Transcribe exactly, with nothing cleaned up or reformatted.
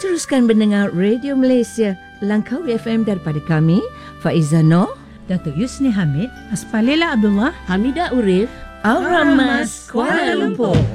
Teruskan mendengar Radio Malaysia Langkawi F M daripada kami, Faiza Noh, Datuk Yusni Hamid, Aspalela Abdullah, Hamidah Urif, Auramas Kuala Lumpur.